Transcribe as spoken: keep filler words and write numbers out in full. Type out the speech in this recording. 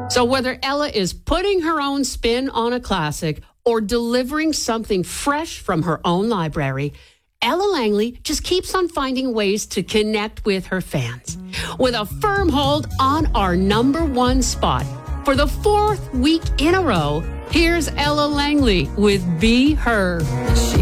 So whether Ella is putting her own spin on a classic or delivering something fresh from her own library, Ella Langley just keeps on finding ways to connect with her fans. With a firm hold on our number one spot for the fourth week in a row, here's Ella Langley with Be Her.